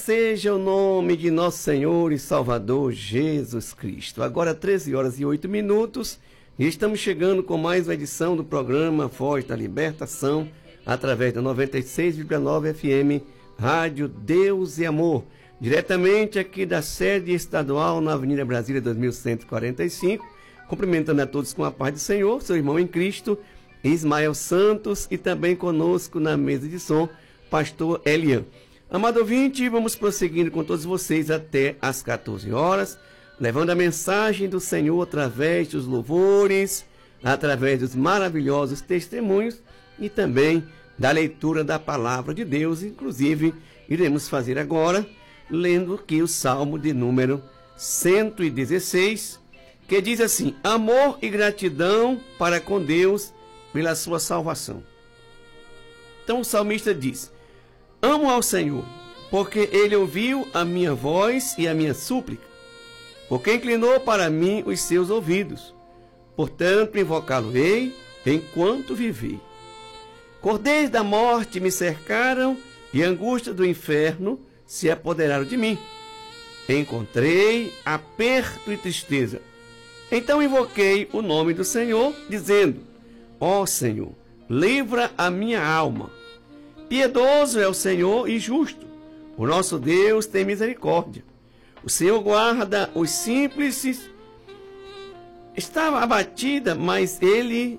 seja o nome de nosso Senhor e Salvador Jesus Cristo. Agora 13 horas e 8 minutos e estamos chegando com mais uma edição do programa Voz da Libertação através da 96,9 FM, Rádio Deus e Amor, diretamente aqui da sede estadual na Avenida Brasília 2145, cumprimentando a todos com a paz do Senhor, seu irmão em Cristo, Ismael Santos, e também conosco na mesa de som, Pastor Elian. Amado ouvinte, vamos prosseguindo com todos vocês até às 14 horas, levando a mensagem do Senhor através dos louvores, através dos maravilhosos testemunhos e também da leitura da palavra de Deus. Inclusive, iremos fazer agora, lendo aqui o Salmo de número 116, que diz assim: amor e gratidão para com Deus pela sua salvação. Então o salmista diz: amo ao Senhor, porque Ele ouviu a minha voz e a minha súplica, porque inclinou para mim os seus ouvidos. Portanto, invocá-lo-ei enquanto vivi. Cordéis da morte me cercaram e a angústia do inferno se apoderaram de mim. Encontrei aperto e tristeza. Então invoquei o nome do Senhor, dizendo: ó Senhor, livra a minha alma. Piedoso é o Senhor e justo. O nosso Deus tem misericórdia. O Senhor guarda os simples. Estava abatida, mas Ele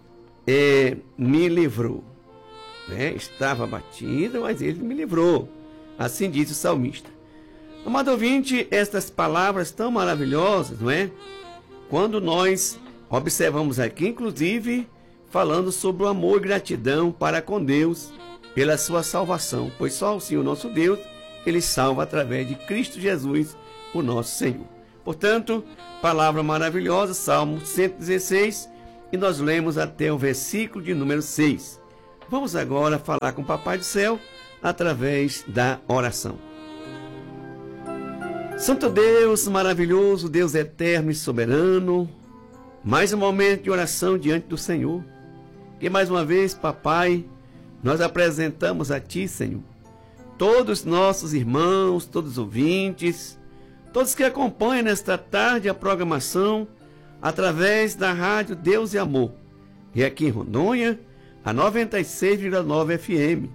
me livrou. Estava abatida, mas Ele me livrou. Assim diz o salmista. Amado ouvinte, estas palavras tão maravilhosas, não é? Quando nós observamos aqui, inclusive, falando sobre o amor e gratidão para com Deus pela sua salvação, pois só o Senhor nosso Deus, Ele salva através de Cristo Jesus, o nosso Senhor. Portanto, palavra maravilhosa, Salmo 116, e nós lemos até o versículo de número 6. Vamos agora falar com o Papai do Céu através da oração. Santo Deus, maravilhoso, Deus eterno e soberano, mais um momento de oração diante do Senhor. E mais uma vez, Papai, nós apresentamos a Ti, Senhor, todos os nossos irmãos, todos os ouvintes, todos que acompanham nesta tarde a programação através da Rádio Deus e Amor. E aqui em Rondônia, a 96,9 FM.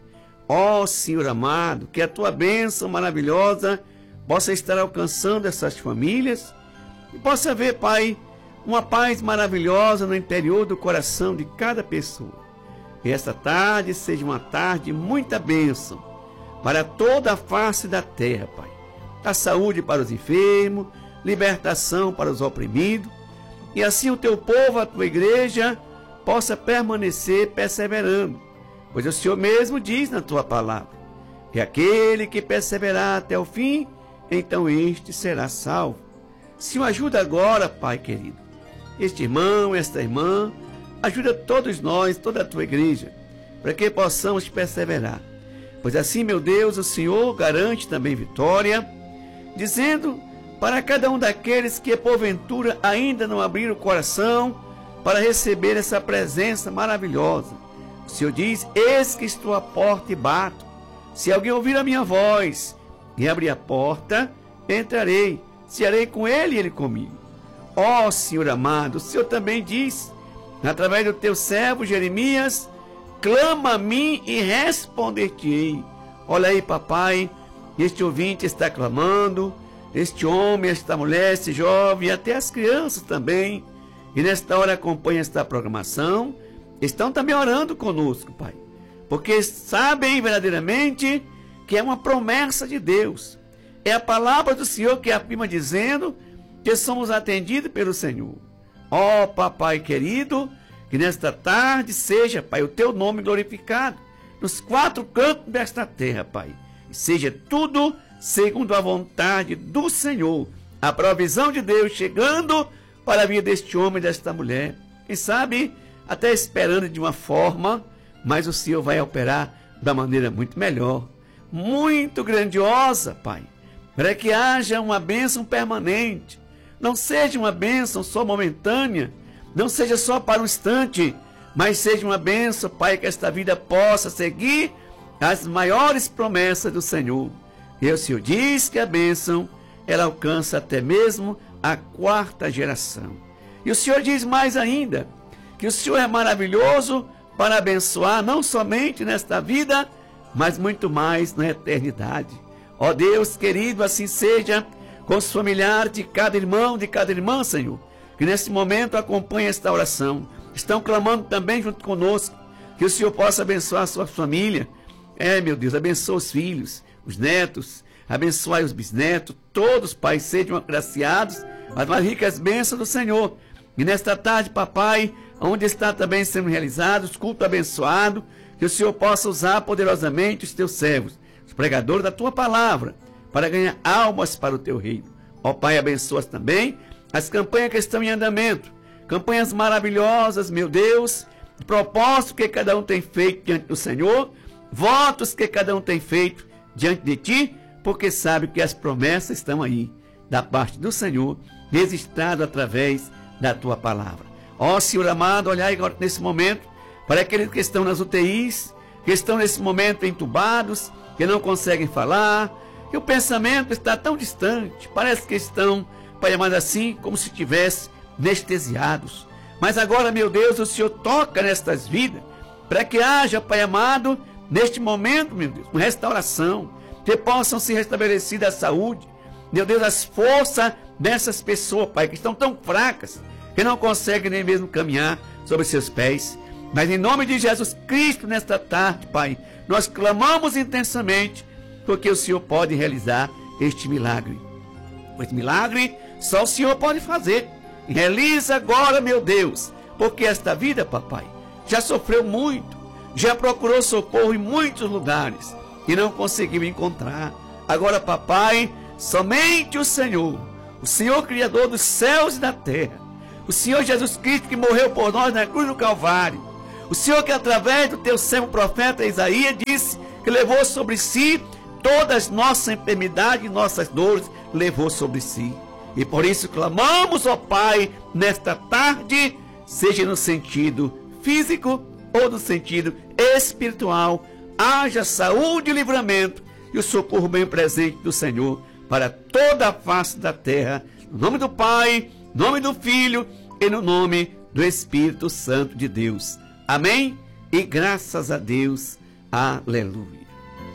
Ó Senhor amado, que a Tua bênção maravilhosa possa estar alcançando essas famílias e possa haver, Pai, uma paz maravilhosa no interior do coração de cada pessoa. Que esta tarde seja uma tarde de muita bênção para toda a face da terra, Pai. A saúde para os enfermos, libertação para os oprimidos, e assim o Teu povo, a Tua igreja, possa permanecer perseverando, pois o Senhor mesmo diz na Tua palavra: que aquele que perseverar até o fim, então este será salvo. Senhor, ajuda agora, Pai querido, este irmão, esta irmã, ajuda todos nós, toda a Tua igreja, para que possamos perseverar. Pois assim, meu Deus, o Senhor garante também vitória, dizendo para cada um daqueles que porventura ainda não abriram o coração para receber essa presença maravilhosa. O Senhor diz: eis que estou à porta e bato. Se alguém ouvir a minha voz e abrir a porta, entrarei, cearei com ele e ele comigo. Ó Senhor amado, o Senhor também diz, através do Teu servo Jeremias: clama a mim e responder-te-ei. Olha aí, Papai, este ouvinte está clamando, este homem, esta mulher, este jovem, e até as crianças também, e nesta hora acompanha esta programação, estão também orando conosco, Pai, porque sabem verdadeiramente que é uma promessa de Deus. É a palavra do Senhor que afirma, dizendo que somos atendidos pelo Senhor. Ó Papai querido, que nesta tarde seja, Pai, o Teu nome glorificado nos quatro cantos desta terra, Pai. E seja tudo segundo a vontade do Senhor. A provisão de Deus chegando para a vida deste homem e desta mulher. Quem sabe até esperando de uma forma, mas o Senhor vai operar da maneira muito melhor, muito grandiosa, Pai, para que haja uma bênção permanente. Não seja uma bênção só momentânea, não seja só para um instante, mas seja uma bênção, Pai, que esta vida possa seguir as maiores promessas do Senhor. E o Senhor diz que a bênção, ela alcança até mesmo a 4ª geração. E o Senhor diz mais ainda, que o Senhor é maravilhoso para abençoar não somente nesta vida, mas muito mais na eternidade. Ó Deus querido, assim seja com os familiares de cada irmão, de cada irmã, Senhor, que nesse momento acompanha esta oração, estão clamando também junto conosco, que o Senhor possa abençoar a sua família. Meu Deus, abençoa os filhos, os netos, abençoai os bisnetos, todos, Pai, sejam agraciados as mais ricas bênçãos do Senhor. E nesta tarde, papai, onde está também sendo realizado os cultos abençoados, que o Senhor possa usar poderosamente os teus servos, os pregadores da tua palavra, para ganhar almas para o teu reino. Ó Pai, abençoa também as campanhas que estão em andamento, campanhas maravilhosas, meu Deus, propósitos que cada um tem feito diante do Senhor, votos que cada um tem feito diante de ti, porque sabe que as promessas estão aí, da parte do Senhor, registrado através da tua palavra. Ó Senhor amado, olhai agora nesse momento para aqueles que estão nas UTIs, que estão nesse momento entubados, que não conseguem falar, que o pensamento está tão distante, parece que estão, Pai amado, assim, como se estivessem anestesiados. Mas agora, meu Deus, o Senhor toca nestas vidas, para que haja, Pai amado, neste momento, meu Deus, uma restauração, que possam se restabelecer a saúde, meu Deus, as forças dessas pessoas, Pai, que estão tão fracas, que não conseguem nem mesmo caminhar sobre seus pés. Mas em nome de Jesus Cristo, nesta tarde, Pai, nós clamamos intensamente, porque o Senhor pode realizar este milagre. Este milagre só o Senhor pode fazer. Realiza agora, meu Deus, porque esta vida, papai, já sofreu muito, já procurou socorro em muitos lugares e não conseguiu encontrar. Agora, papai, somente o Senhor Criador dos céus e da terra, o Senhor Jesus Cristo que morreu por nós na cruz do Calvário, o Senhor que através do teu servo profeta Isaías disse que levou sobre si todas as nossas enfermidades e nossas dores, levou sobre si. E por isso clamamos, ó Pai, nesta tarde, seja no sentido físico ou no sentido espiritual, haja saúde e livramento e o socorro bem presente do Senhor para toda a face da terra. No nome do Pai, no nome do Filho e no nome do Espírito Santo de Deus. Amém? E graças a Deus. Aleluia.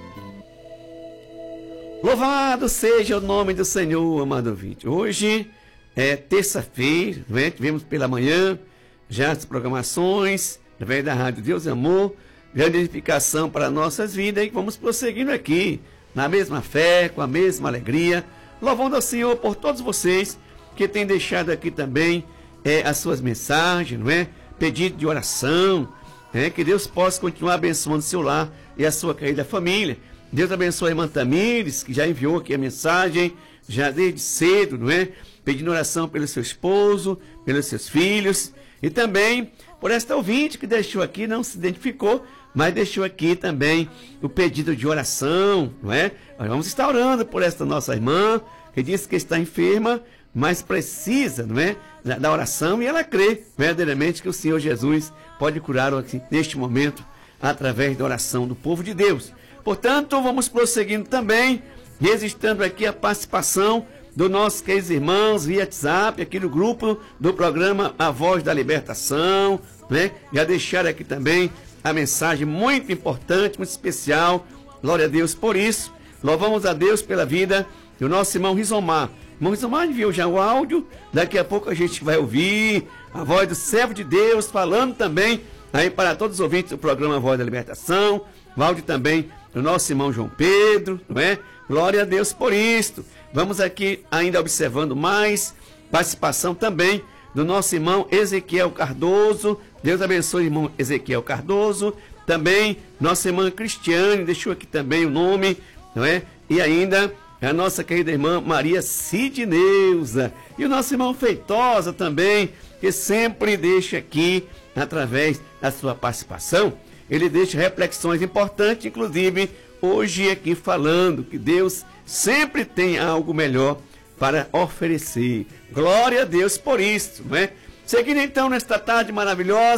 Louvado seja o nome do Senhor, amado ouvinte. Hoje é terça-feira, né? Tivemos pela manhã já as programações, através da Rádio Deus e Amor, grande edificação para nossas vidas, e vamos prosseguindo aqui, na mesma fé, com a mesma alegria, louvando ao Senhor por todos vocês que têm deixado aqui também as suas mensagens, não é? Pedido de oração, que Deus possa continuar abençoando o seu lar e a sua querida família. Deus abençoe a irmã Tamires, que já enviou aqui a mensagem, já desde cedo, não é? Pedindo oração pelo seu esposo, pelos seus filhos, e também por esta ouvinte que deixou aqui, não se identificou, mas deixou aqui também o pedido de oração, não é? Nós vamos estar orando por esta nossa irmã, que disse que está enferma, mas precisa, não é? Da oração, e ela crê verdadeiramente que o Senhor Jesus pode curar aqui, neste momento, através da oração do povo de Deus. Portanto, vamos prosseguindo também, registrando aqui a participação dos nossos queridos irmãos via WhatsApp, aqui no grupo do programa A Voz da Libertação, né? Já deixaram aqui também a mensagem muito importante, muito especial. Glória a Deus por isso. Louvamos a Deus pela vida do nosso irmão Rizomar. Irmão Rizomar enviou já o áudio, daqui a pouco a gente vai ouvir a voz do servo de Deus falando também aí para todos os ouvintes do programa A Voz da Libertação. O áudio também do nosso irmão João Pedro, não é? Glória a Deus por isto. Vamos aqui ainda observando mais participação também do nosso irmão Ezequiel Cardoso. Deus abençoe o irmão Ezequiel Cardoso. Também nossa irmã Cristiane, deixou aqui também o nome, não é? E ainda a nossa querida irmã Maria Sidneuza. E o nosso irmão Feitosa também, que sempre deixa aqui, através da sua participação, ele deixa reflexões importantes, inclusive hoje aqui falando que Deus sempre tem algo melhor para oferecer. Glória a Deus por isso, não é? Seguindo então nesta tarde maravilhosa,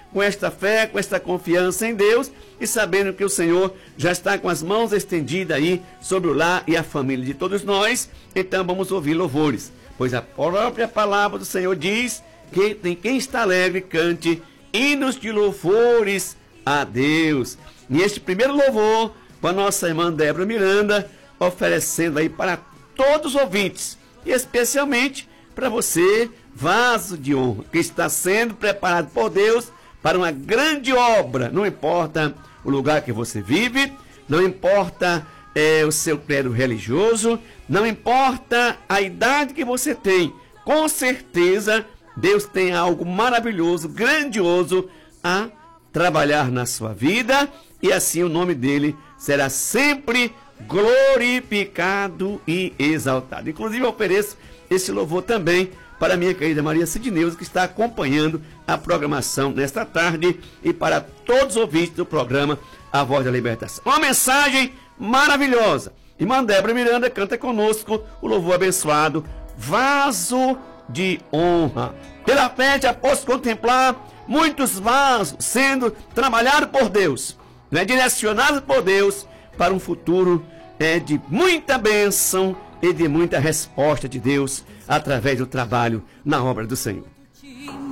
com esta fé, com esta confiança em Deus e sabendo que o Senhor já está com as mãos estendidas aí sobre o lar e a família de todos nós. Então vamos ouvir louvores, pois a própria palavra do Senhor diz que tem quem está alegre cante hinos de louvores a Deus. E este primeiro louvor com a nossa irmã Débora Miranda, oferecendo aí para todos os ouvintes, e especialmente para você, vaso de honra, que está sendo preparado por Deus para uma grande obra. Não importa o lugar que você vive, não importa o seu credo religioso, não importa a idade que você tem, com certeza Deus tem algo maravilhoso, grandioso a trabalhar na sua vida, e assim o nome dele será sempre glorificado e exaltado. Inclusive eu ofereço esse louvor também para a minha querida Maria Sidneuza, que está acompanhando a programação nesta tarde, e para todos os ouvintes do programa A Voz da Libertação. Uma mensagem maravilhosa. Irmã Débora Miranda canta conosco o louvor abençoado, Vaso de Honra. Pela fé já posso contemplar muitos vasos sendo trabalhados por Deus, direcionados por Deus para um futuro de muita bênção e de muita resposta de Deus através do trabalho na obra do Senhor.